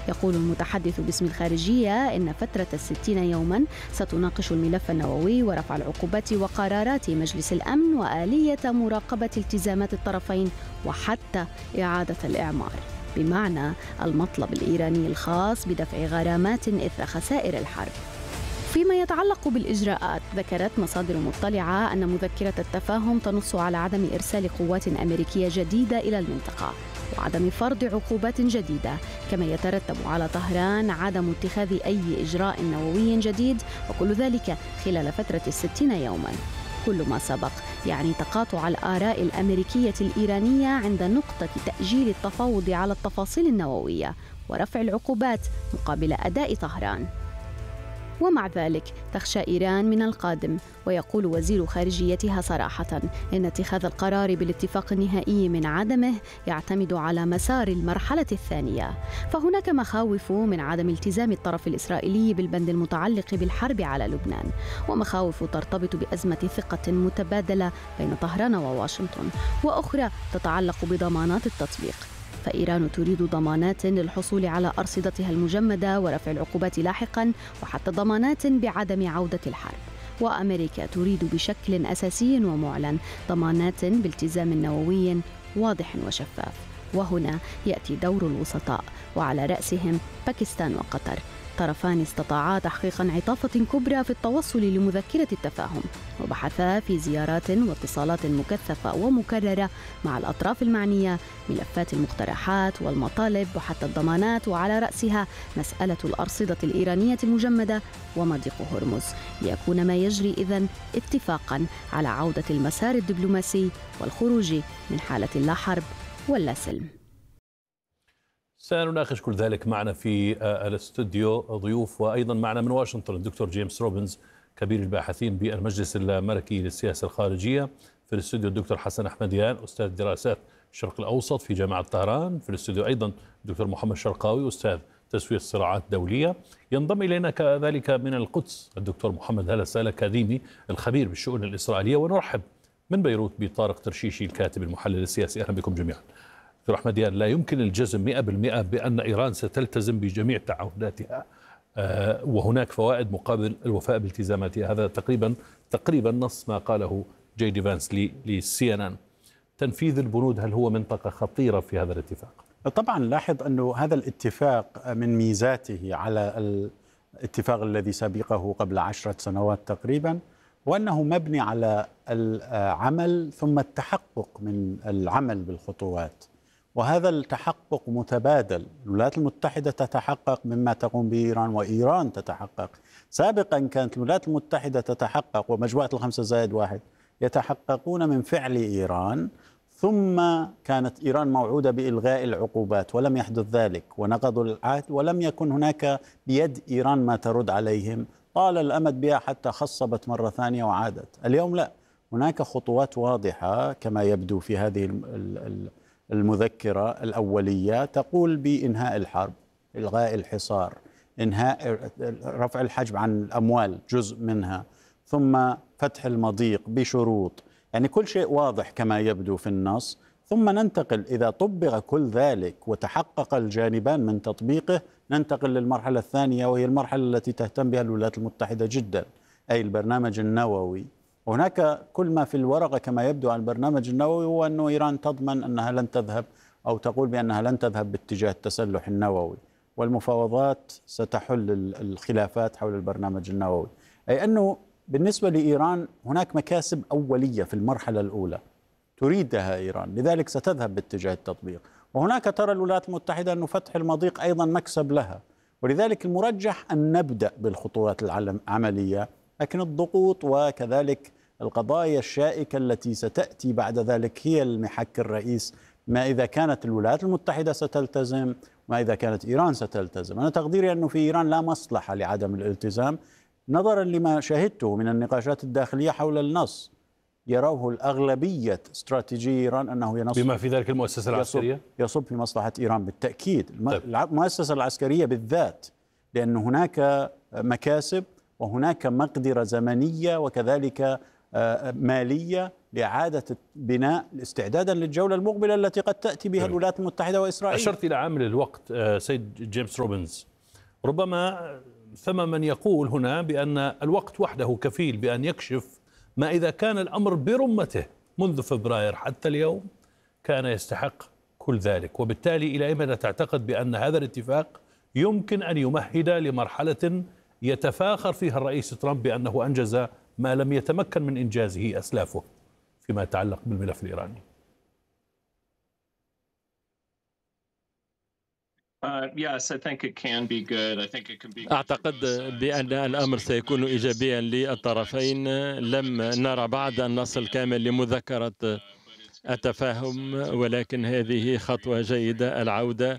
يقول المتحدث باسم الخارجية إن فترة 60 يوما ستناقش الملف النووي ورفع العقوبات وقرارات مجلس الأمن وآلية مراقبة التزامات الطرفين وحتى إعادة الإعمار، بمعنى المطلب الإيراني الخاص بدفع غرامات إثر خسائر الحرب. فيما يتعلق بالإجراءات، ذكرت مصادر مطلعة أن مذكرة التفاهم تنص على عدم إرسال قوات أمريكية جديدة إلى المنطقة وعدم فرض عقوبات جديدة، كما يترتب على طهران عدم اتخاذ أي إجراء نووي جديد، وكل ذلك خلال فترة 60 يوما. كل ما سبق يعني تقاطع الآراء الأمريكية الإيرانية عند نقطة تأجيل التفاوض على التفاصيل النووية ورفع العقوبات مقابل أداء طهران. ومع ذلك تخشى إيران من القادم، ويقول وزير خارجيتها صراحة إن اتخاذ القرار بالاتفاق النهائي من عدمه يعتمد على مسار المرحلة الثانية، فهناك مخاوف من عدم التزام الطرف الإسرائيلي بالبند المتعلق بالحرب على لبنان، ومخاوف ترتبط بأزمة ثقة متبادلة بين طهران وواشنطن، وأخرى تتعلق بضمانات التطبيق. فإيران تريد ضمانات للحصول على أرصدتها المجمدة ورفع العقوبات لاحقاً، وحتى ضمانات بعدم عودة الحرب. وأمريكا تريد بشكل أساسي ومعلن ضمانات بالتزام نووي واضح وشفاف. وهنا يأتي دور الوسطاء، وعلى رأسهم باكستان وقطر، طرفان استطاعا تحقيق انعطافة كبرى في التوصل لمذكرة التفاهم، وبحثا في زيارات واتصالات مكثفة ومكررة مع الأطراف المعنية ملفات المقترحات والمطالب وحتى الضمانات، وعلى رأسها مسألة الأرصدة الإيرانية المجمدة ومضيق هرمز، ليكون ما يجري إذن اتفاقا على عودة المسار الدبلوماسي والخروج من حالة لا حرب ولا سلم. سنناقش كل ذلك. معنا في الاستوديو ضيوف، وأيضا معنا من واشنطن الدكتور جيمس روبنز كبير الباحثين بالمجلس الملكي للسياسة الخارجية، في الاستوديو الدكتور حسن أحمديان أستاذ دراسات الشرق الأوسط في جامعة طهران، في الاستوديو أيضا الدكتور محمد شرقاوي أستاذ تسوية الصراعات الدولية. ينضم إلينا كذلك من القدس الدكتور محمد هلس الأكاديمي الخبير بالشؤون الإسرائيلية. ونرحب من بيروت بطارق ترشيشي الكاتب المحلل السياسي. أهلا بكم جميعا. دكتور أحمديان، لا يمكن الجزم 100% بأن إيران ستلتزم بجميع تعهداتها وهناك فوائد مقابل الوفاء بالتزاماتها. هذا تقريبا نص ما قاله جي دي فانس للCNN. تنفيذ البنود هل هو منطقة خطيرة في هذا الاتفاق؟ طبعا لاحظ أنه هذا الاتفاق من ميزاته على الاتفاق الذي سبقه قبل 10 سنوات تقريبا، وأنه مبني على العمل ثم التحقق من العمل بالخطوات، وهذا التحقق متبادل. الولايات المتحدة تتحقق مما تقوم به إيران، وإيران تتحقق. سابقا كانت الولايات المتحدة تتحقق ومجموعة ال5+1 يتحققون من فعل إيران، ثم كانت إيران موعودة بإلغاء العقوبات ولم يحدث ذلك، ونقضوا العهد ولم يكن هناك بيد إيران ما ترد عليهم. طال الأمد بها حتى خصبت مرة ثانية وعادت. اليوم لا، هناك خطوات واضحة كما يبدو في هذه المذكرة الأولية تقول بإنهاء الحرب، إلغاء الحصار، إنهاء رفع الحجب عن الأموال جزء منها، ثم فتح المضيق بشروط، يعني كل شيء واضح كما يبدو في النص. ثم ننتقل إذا طبق كل ذلك وتحقق الجانبان من تطبيقه، ننتقل للمرحلة الثانية، وهي المرحلة التي تهتم بها الولايات المتحدة جدا، أي البرنامج النووي. وهناك كل ما في الورقة كما يبدو عن البرنامج النووي هو أن إيران تضمن أنها لن تذهب، أو تقول بأنها لن تذهب باتجاه التسلح النووي، والمفاوضات ستحل الخلافات حول البرنامج النووي. أي أنه بالنسبة لإيران هناك مكاسب أولية في المرحلة الأولى تريدها إيران، لذلك ستذهب باتجاه التطبيق. وهناك ترى الولايات المتحدة أن فتح المضيق أيضا مكسب لها، ولذلك المرجح أن نبدأ بالخطوات العملية، لكن الضغوط وكذلك القضايا الشائكة التي ستأتي بعد ذلك هي المحك الرئيس. ما إذا كانت الولايات المتحدة ستلتزم، ما إذا كانت إيران ستلتزم. أنا تقديري أنه في إيران لا مصلحة لعدم الالتزام، نظرا لما شاهدته من النقاشات الداخلية حول النص. يروه الأغلبية استراتيجية إيران أنه ينصب بما في ذلك المؤسسة العسكرية، يصب في مصلحة إيران بالتأكيد. المؤسسة العسكرية بالذات، لأن هناك مكاسب وهناك مقدرة زمنية وكذلك مالية لإعادة بناء استعدادا للجولة المقبلة التي قد تأتي بها الولايات المتحدة وإسرائيل. أشرت إلى عامل الوقت سيد جيمس روبنز، ربما ثم من يقول هنا بأن الوقت وحده كفيل بأن يكشف ما إذا كان الأمر برمته منذ فبراير حتى اليوم كان يستحق كل ذلك، وبالتالي إلى أي مدى تعتقد بأن هذا الاتفاق يمكن أن يمهد لمرحلة يتفاخر فيها الرئيس ترامب بأنه أنجز ما لم يتمكن من إنجازه أسلافه فيما يتعلق بالملف الإيراني؟ أعتقد بأن الأمر سيكون إيجابيا للطرفين. لم نرى بعد النص الكامل لمذكرة التفاهم، ولكن هذه خطوة جيدة، العودة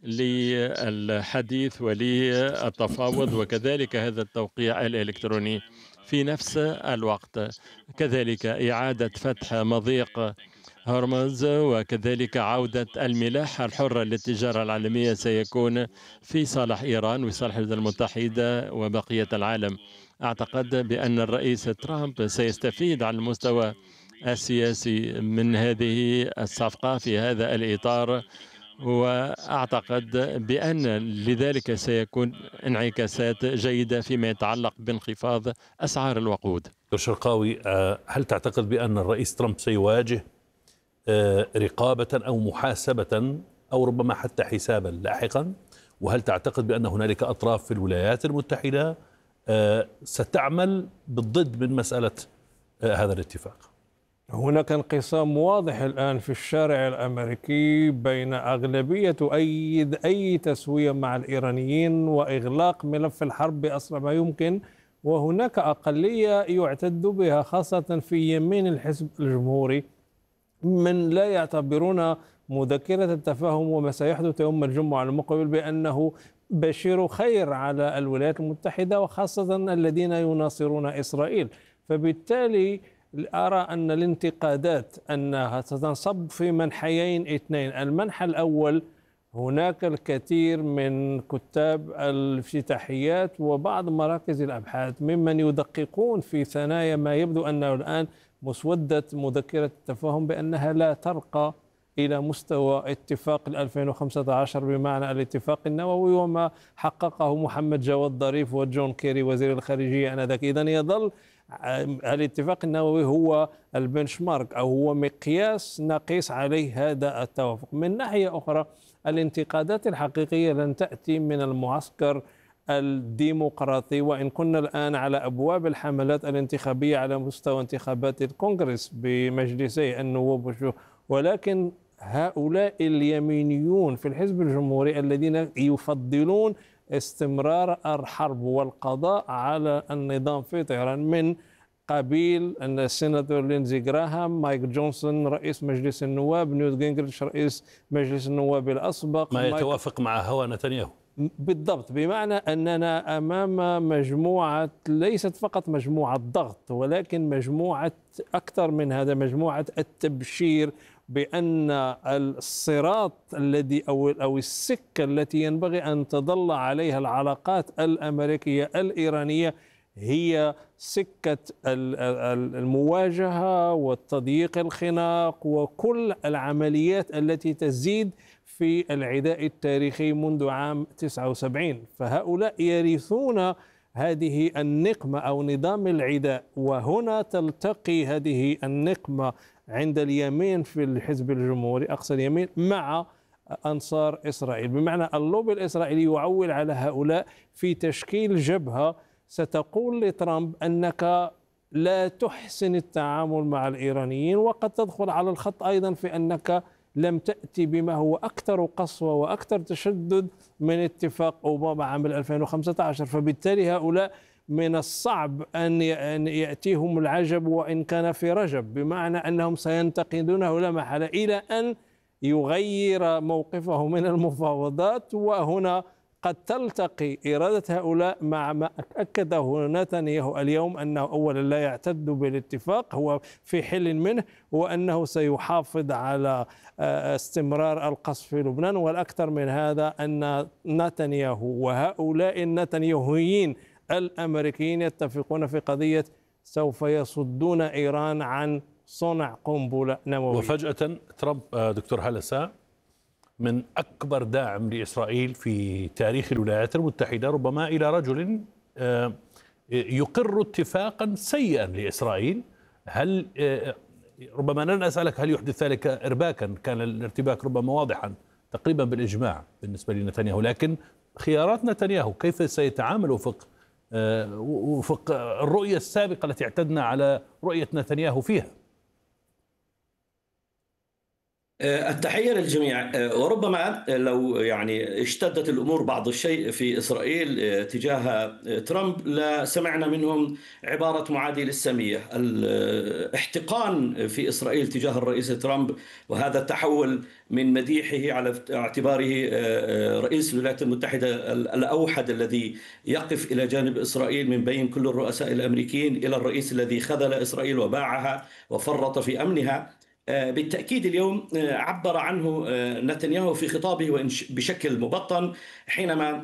للحديث وللتفاوض، وكذلك هذا التوقيع الإلكتروني في نفس الوقت، كذلك إعادة فتح مضيق هرمز، وكذلك عودة الملاحة الحرة للتجارة العالمية سيكون في صالح إيران وصالح الولايات المتحدة وبقية العالم. أعتقد بأن الرئيس ترامب سيستفيد على المستوى السياسي من هذه الصفقة في هذا الإطار، وأعتقد بأن لذلك سيكون انعكاسات جيدة فيما يتعلق بانخفاض أسعار الوقود. دكتور شرقاوي، هل تعتقد بأن الرئيس ترامب سيواجه رقابة أو محاسبة أو ربما حتى حسابا لاحقا؟ وهل تعتقد بأن هنالك أطراف في الولايات المتحدة ستعمل بالضد من مسألة هذا الاتفاق؟ هناك انقسام واضح الآن في الشارع الأمريكي بين أغلبية تؤيد أي تسوية مع الإيرانيين وإغلاق ملف الحرب بأسرع ما يمكن، وهناك أقلية يعتد بها خاصة في يمين الحزب الجمهوري من لا يعتبرون مذكرة التفاهم وما سيحدث يوم الجمعة المقبل بأنه بشير خير على الولايات المتحدة، وخاصة الذين يناصرون إسرائيل. فبالتالي أرى أن الانتقادات أنها ستنصب في منحيين اثنين. المنحى الأول، هناك الكثير من كتاب الافتتاحيات وبعض مراكز الأبحاث ممن يدققون في ثنايا ما يبدو أنه الآن مسودة مذكرة التفاهم بأنها لا ترقى إلى مستوى اتفاق 2015 بمعنى الاتفاق النووي وما حققه محمد جواد ظريف وجون كيري وزير الخارجية آنذاك. إذن يظل الاتفاق النووي هو البنشمارك أو هو مقياس نقيس عليه هذا التوافق. من ناحية أخرى، الانتقادات الحقيقية لن تأتي من المعسكر الديمقراطي، وإن كنا الآن على أبواب الحملات الانتخابية على مستوى انتخابات الكونغرس بمجلسي النواب، ولكن هؤلاء اليمينيون في الحزب الجمهوري الذين يفضلون استمرار الحرب والقضاء على النظام في طهران، من قبيل أن السيناتور لينزي جراهام، مايك جونسون رئيس مجلس النواب، نيوت جينغريتش رئيس مجلس النواب الأسبق، ما يتوافق مع هوى نتنياهو. بالضبط، بمعنى أننا أمام مجموعة ليست فقط مجموعة ضغط، ولكن مجموعة أكثر من هذا، مجموعة التبشير بأن الصراط الذي أو السكة التي ينبغي أن تظل عليها العلاقات الأمريكية الإيرانية هي سكة المواجهة والتضييق الخناق وكل العمليات التي تزيد في العداء التاريخي منذ عام 79. فهؤلاء يرثون هذه النقمة أو نظام العداء، وهنا تلتقي هذه النقمة عند اليمين في الحزب الجمهوري أقصى اليمين مع أنصار إسرائيل، بمعنى اللوبي الإسرائيلي يعول على هؤلاء في تشكيل جبهة ستقول لترامب أنك لا تحسن التعامل مع الإيرانيين، وقد تدخل على الخط أيضا في أنك لم تأتي بما هو أكثر قسوة وأكثر تشدد من اتفاق أوباما عام 2015. فبالتالي هؤلاء من الصعب أن يأتيهم العجب وإن كان في رجب، بمعنى أنهم سينتقدونه لا محالة إلى أن يغير موقفه من المفاوضات. وهنا قد تلتقي إرادة هؤلاء مع ما أكده نتنياهو اليوم، أنه أولا لا يعتد بالاتفاق، هو في حل منه، وأنه سيحافظ على استمرار القصف في لبنان. والأكثر من هذا أن نتنياهو وهؤلاء النتنياهويين الأمريكيين يتفقون في قضية سوف يصدون إيران عن صنع قنبلة نووية. وفجأة ترامب دكتور هلسة من أكبر داعم لإسرائيل في تاريخ الولايات المتحدة ربما إلى رجل يقر اتفاقا سيئا لإسرائيل. هل ربما لن أسألك هل يحدث ذلك إرباكا، كان الارتباك ربما واضحا تقريبا بالإجماع بالنسبة لنتنياهو، لكن خيارات نتنياهو كيف سيتعامل وفق الرؤية السابقة التي اعتدنا على رؤية نتنياهو فيها؟ التحية للجميع. وربما لو اشتدت الأمور بعض الشيء في إسرائيل تجاه ترامب لسمعنا منهم عبارة معادية للسامية. الاحتقان في إسرائيل تجاه الرئيس ترامب، وهذا التحول من مديحه على اعتباره رئيس الولايات المتحدة الأوحد الذي يقف إلى جانب إسرائيل من بين كل الرؤساء الأمريكيين، إلى الرئيس الذي خذل إسرائيل وباعها وفرط في أمنها. بالتأكيد اليوم عبر عنه نتنياهو في خطابه وإن بشكل مبطن حينما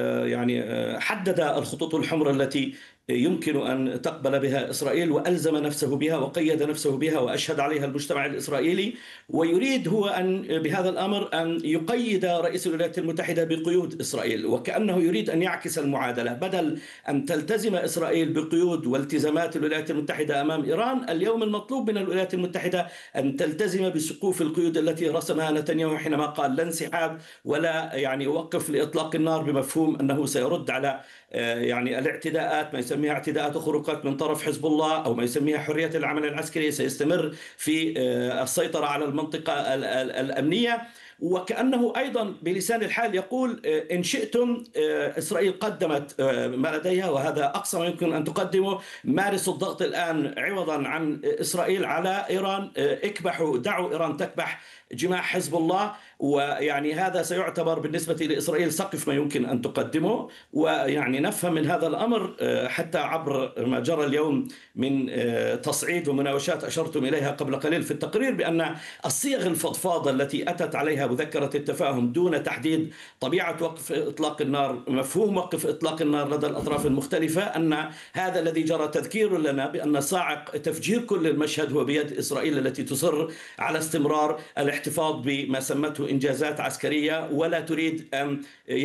حدد الخطوط الحمراء التي يمكن أن تقبل بها إسرائيل، وألزم نفسه بها وقيد نفسه بها وأشهد عليها المجتمع الإسرائيلي. ويريد هو أن بهذا الأمر أن يقيد رئيس الولايات المتحدة بقيود إسرائيل، وكأنه يريد أن يعكس المعادلة. بدل أن تلتزم إسرائيل بقيود والتزامات الولايات المتحدة أمام إيران، اليوم المطلوب من الولايات المتحدة أن تلتزم بسقوف القيود التي رسمها نتنياهو حينما قال لا انسحاب ولا وقف لإطلاق النار، بمفهوم أنه سيرد على الاعتداءات، ما يسميها اعتداءات وخروقات من طرف حزب الله، أو ما يسميها حرية العمل العسكري. سيستمر في السيطرة على المنطقة الأمنية. وكأنه أيضا بلسان الحال يقول إن شئتم، إسرائيل قدمت ما لديها وهذا أقصى ما يمكن أن تقدمه، مارسوا الضغط الآن عوضا عن إسرائيل على إيران، اكبحوا، دعوا إيران تكبح جماح حزب الله. هذا سيعتبر بالنسبة لإسرائيل سقف ما يمكن أن تقدمه. نفهم من هذا الأمر حتى عبر ما جرى اليوم من تصعيد ومناوشات أشرتم إليها قبل قليل في التقرير، بأن الصيغ الفضفاضة التي أتت عليها مذكرة التفاهم دون تحديد طبيعة وقف إطلاق النار، مفهوم وقف إطلاق النار لدى الأطراف المختلفة، أن هذا الذي جرى تذكير لنا بأن صاعق تفجير كل المشهد هو بيد إسرائيل التي تصر على استمرار الاحتفاظ بما سمته إنجازات عسكرية، ولا تريد أن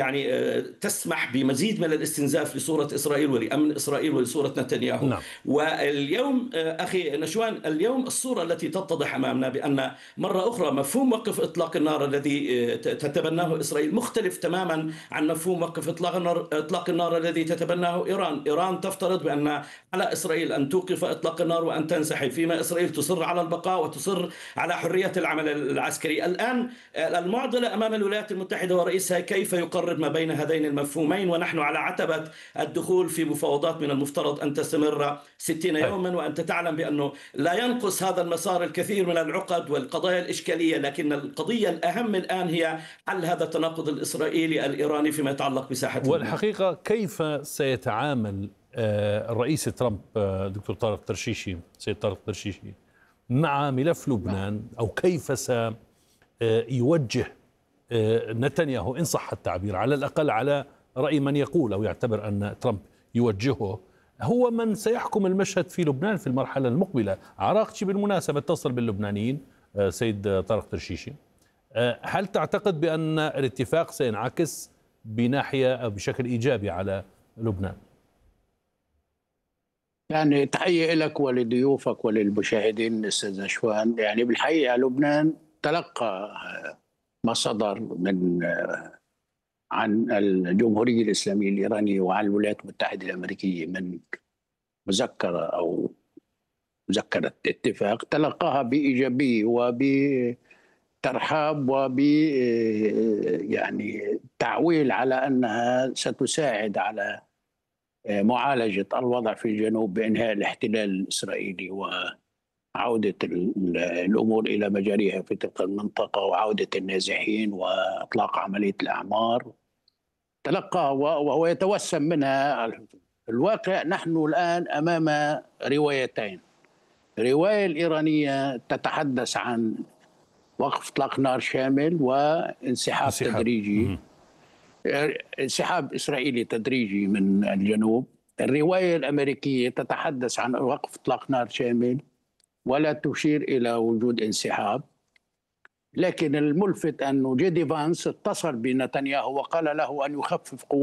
تسمح بمزيد من الاستنزاف لصورة إسرائيل ولأمن إسرائيل ولصورة نتنياهو. نعم. واليوم أخي نشوان، اليوم الصورة التي تتضح أمامنا بأن مرة أخرى مفهوم وقف إطلاق النار الذي تتبناه إسرائيل مختلف تماما عن مفهوم وقف إطلاق النار الذي تتبناه إيران. إيران تفترض بأن على إسرائيل أن توقف إطلاق النار وأن تنسحب، فيما إسرائيل تصر على البقاء وتصر على حرية العمل العسكري. الآن المعضلة أمام الولايات المتحدة ورئيسها كيف يقرب ما بين هذين المفهومين، ونحن على عتبة الدخول في مفاوضات من المفترض أن تستمر 60 يوما، وأنت تعلم بأنه لا ينقص هذا المسار الكثير من العقد والقضايا الإشكالية، لكن القضية الأهم الآن هي حل هذا التناقض الإسرائيلي الإيراني فيما يتعلق بساحة والحقيقة كيف سيتعامل الرئيس ترامب دكتور طارق ترشيشي، سيد طارق ترشيشي، مع ملف لبنان، أو كيف سيوجه نتنياهو إن صح التعبير، على الأقل على رأي من يقول أو يعتبر أن ترامب يوجهه هو من سيحكم المشهد في لبنان في المرحلة المقبلة. عراقتي بالمناسبة اتصل باللبنانيين سيد طارق ترشيشي، هل تعتقد بأن الاتفاق سينعكس بناحية أو بشكل إيجابي على لبنان؟ تحية لك ولضيوفك وللمشاهدين أستاذ نشوان. بالحقيقة لبنان تلقى ما صدر عن الجمهورية الإسلامية الإيرانية وعن الولايات المتحدة الأمريكية من مذكرة أو مذكرة اتفاق، تلقاها بإيجابية وبترحاب تعويل على أنها ستساعد على معالجة الوضع في الجنوب بإنهاء الاحتلال الإسرائيلي وعودة الأمور إلى مجاريها في تلك المنطقة وعودة النازحين وإطلاق عملية الأعمار. تلقاها وهو يتوسم منها. الواقع نحن الآن أمام روايتين. الرواية الإيرانية تتحدث عن وقف إطلاق نار شامل وانسحاب تدريجي، انسحاب إسرائيلي تدريجي من الجنوب، الرواية الأمريكية تتحدث عن وقف إطلاق نار شامل ولا تشير إلى وجود انسحاب. لكن الملفت أن جي دي فانس اتصل بنتنياهو وقال له أن يخفف قوة